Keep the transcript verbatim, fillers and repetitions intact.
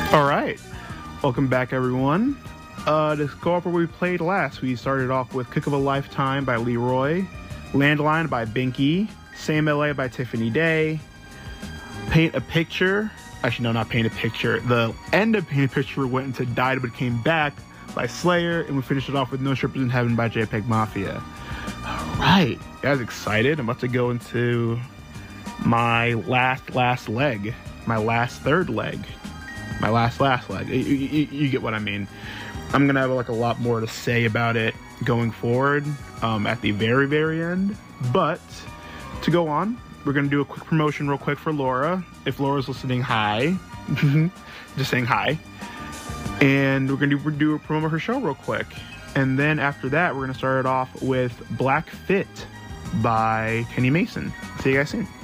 All right, welcome back, everyone. Uh, to go up where we played last, we started off with Cook of a Lifetime by Leroy, Landline by Binky, Sam L A by Tiffany Day, Paint a Picture. Actually, no, not Paint a Picture. The end of Paint a Picture went into Died But Came Back by Slayer, and we finished it off with No Strippers in Heaven by JPEG Mafia. All right, you guys excited? I'm about to go into my last, last leg, my last third leg. My last, last leg. You, you, you get what I mean. I'm going to have like a lot more to say about it going forward um, at the very, very end. But to go on, we're going to do a quick promotion real quick for Laura. If Laura's listening, hi. Just saying hi. And we're going to do, do a promo of her show real quick. And then after that, we're going to start it off with Black Fit by Kenny Mason. See you guys soon.